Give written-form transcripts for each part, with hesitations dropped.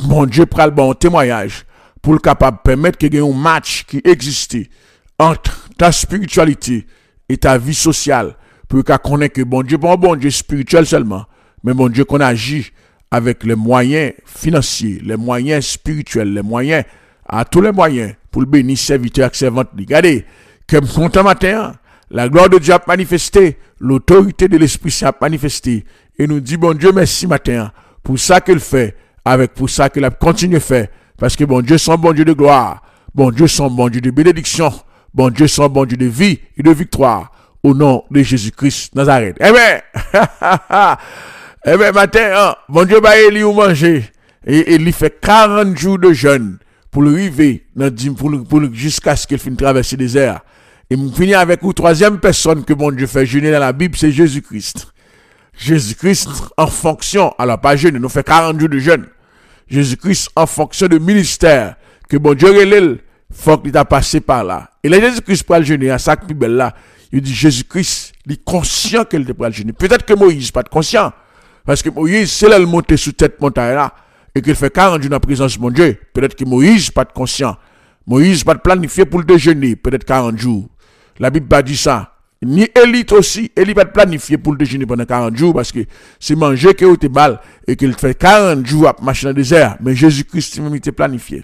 bon Dieu pral bon témoignage pour le capable permettre qu'il y ait un match qui existe entre ta spiritualité et ta vie sociale pour qu'on connaisse que bon Dieu pas un bon Dieu spirituel seulement, mais bon Dieu qu'on agit avec les moyens financiers, les moyens spirituels, les moyens, à tous les moyens pour le bénir serviteur et servante. Regardez, comme content matin, la gloire de Dieu a manifesté, l'autorité de l'Esprit Saint a manifesté, et nous dit bon Dieu merci matin pour ça qu'il fait, avec pour ça qu'il a continué à faire, parce que bon Dieu son bon Dieu de gloire, bon Dieu son bon Dieu de bénédiction, bon Dieu son bon Dieu de vie et de victoire, au nom de Jésus-Christ Nazareth. Eh bien, eh bien, matin, bon Dieu va aller ou manger. Et il fait 40 jours de jeûne pour le arriver jusqu'à ce qu'il finisse traverser le désert. Et nous finissons avec une troisième personne que bon Dieu fait jeûner dans la Bible, c'est Jésus-Christ. Jésus-Christ en fonction, alors pas jeûne, nous fait 40 jours de jeûne. Jésus-Christ en fonction de ministère que bon Dieu relève, faut qu'il t'a passé par là. Et là, Jésus-Christ pour le jeûner, à ça plus belle là, il dit Jésus-Christ, il est conscient qu'il était pour le jeûner. Peut-être que Moïse pas conscient. Parce que Moïse, c'est là le monter sous cette montagne-là, et qu'il fait 40 jours dans la présence de mon Dieu. Peut-être que Moïse pas conscient. Moïse pas planifié pour le déjeuner, peut-être 40 jours. La Bible pas dit ça. Ni Élie aussi, Élie pas planifié pour le déjeuner pendant 40 jours, parce que c'est manger qu'il était mal, et qu'il fait 40 jours à marcher dans le désert. Mais Jésus-Christ, même, il était planifié.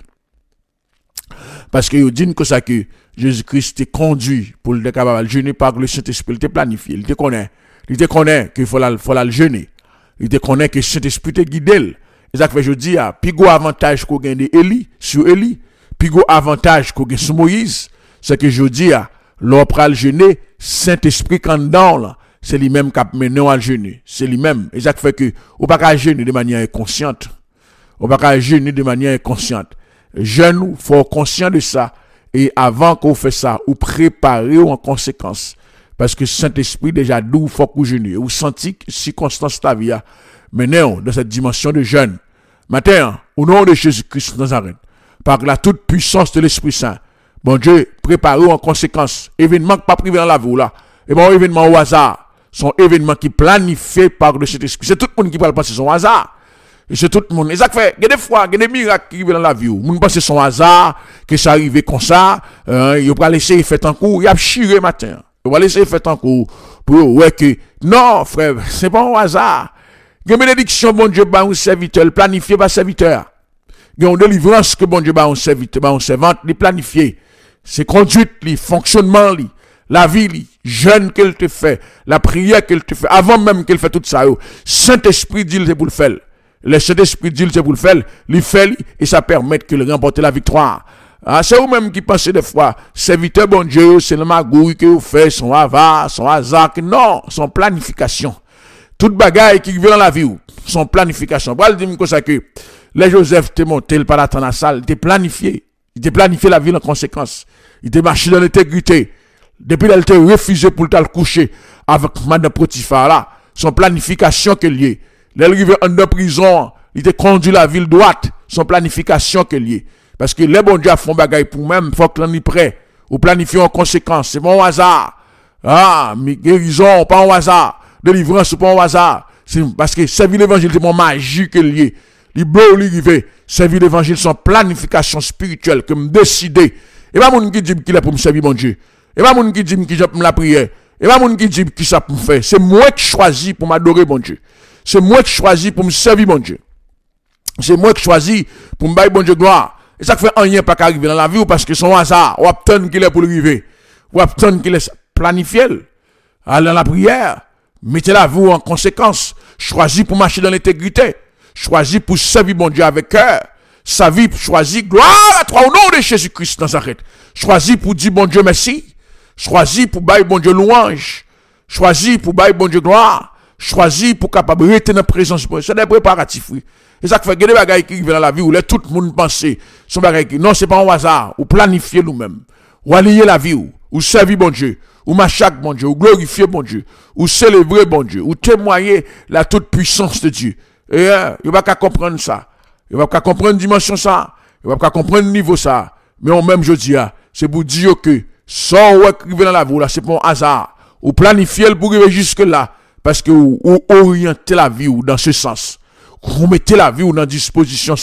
Parce que il dit que ça que Jésus-Christ est conduit pour le capable de jeûner par le Saint-Esprit, il était planifié, il te connaît qu'il faut le jeûner. Il te connaît que Saint-Esprit te guide. Et ça fait je dis puis gros avantage qu'on gagne Élie sur Élie, puis gros avantage qu'on gagne sur Moïse, c'est que je dis l'on pral jeûner, Saint-Esprit quand dedans là, c'est lui-même qui a mené à jeûner, c'est lui-même. Et ça fait que on pas qu'à jeûner de manière inconsciente. On pas qu'à jeûner de manière inconsciente. Jeûne, faut être conscient de ça et avant qu'on fait ça, ou préparer en conséquence. Parce que Saint-Esprit déjà d'où faut que jeûner, ou senti circonstance ta vie maintenant dans cette dimension de jeûne. Matin, au nom de Jésus-Christ Nazareth, par la toute puissance de l'Esprit Saint, bon Dieu, préparez en conséquence. Événement qui pas privé dans la vie là. Et bon événement au hasard, son événement qui planifié par le Saint-Esprit. C'est tout le monde qui parle penser son hasard. Et c'est tout le monde. Et ça fait, il y a des fois, il y a des miracles qui arrivent dans la vie. Moun pense son hasard, que ça arrive comme ça, il va laisser faire en cours, il a chiré matin. Il va laisser faire en cours pour ouais que non, frère, c'est pas un hasard. Il y a une bénédiction bon Dieu ba un serviteur, planifié par serviteur. Il y a une délivrance que bon Dieu ba un serviteur, ba un servante, li planifié. C'est conduite, li fonctionnement li, la vie li, jeûne qu'elle te fait, la prière qu'elle te fait avant même qu'elle fait tout ça. Saint-Esprit dit c'est pour le faire. Le Saint-Esprit dit c'est pour le faire, il fait et ça permet que le remporter la victoire. Ah, c'est vous-même qui pensez des fois, serviteur bon Dieu, c'est le magouille que vous faites, son avare, son hasard, non, son planification. Toute bagaille qui vient dans la vie, son planification. Voilà, dire comme ça que les Joseph te monté par la dans la salle, il te planifié la vie en conséquence. Il te marché dans l'intégrité. Depuis elle te refusé pour le coucher avec Madame Potiphar là, son planification que lié. L'arrivée en prison, il te conduit la ville droite, son planification que lié. Parce que les bons dieux font bagaille pour même, faut que l'on y prêt. Ou planifier en conséquence, c'est pas un hasard. Ah, mais guérison, pas un hasard. Délivrance, pas un hasard. C'est parce que servir l'évangile, c'est mon magie que lié. Les beaux, les rivés, servir l'évangile, son planification spirituelle, que me décider. Et pas mon qui dit qu'il est pour me servir mon Dieu. Et pas mon qui dit qu'il j'ai pour la prière. Et pas mon qui dit qui ça pour me faire. C'est moi qui choisis pour m'adorer mon Dieu. C'est moi qui choisis pour me servir mon Dieu. C'est moi qui choisis pour me bailler mon Dieu gloire. Et ça fait rien pas qu'arriver dans la vie ou parce que son hasard, ou obtenir qu'il est pour arriver. Ou obtenir qu'il est planifié. Allez dans la prière. Mettez la vie en conséquence. Choisis pour marcher dans l'intégrité. Choisis pour servir mon Dieu avec cœur. Sa vie, choisis, gloire à toi au nom de Jésus-Christ Nazareth. Choisis pour dire bon Dieu merci. Choisis pour bailler bon Dieu louange. Choisis pour bailler bon Dieu gloire. Choisis pour capable rester dans la présence. C'est des préparatifs, oui. Et ça fait que des bagailles qui viennent dans la vie où tout le monde pense, son bagaille qui, non, c'est pas un hasard, ou planifier nous-mêmes, ou allier la vie, ou servir bon Dieu, ou marcher bon Dieu, ou glorifier bon Dieu, ou célébrer bon Dieu, ou témoigner la toute puissance de Dieu. Et, il va pas comprendre ça. Il va pas comprendre dimension ça. Il va pas comprendre niveau ça. Mais en même, je dis, c'est pour dire que, sans ou écrire dans la vie, là, c'est pas un hasard. Ou planifier pour arriver jusque là. Parce que, ou orienter la vie, ou dans ce sens. Vous mettez la vie ou dans disposition